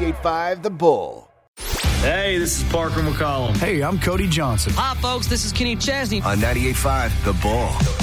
98.5 The Bull. Hey, this is Parker McCollum. Hey, I'm Cody Johnson. Hi, folks. This is Kenny Chesney. On 98.5 The Bull.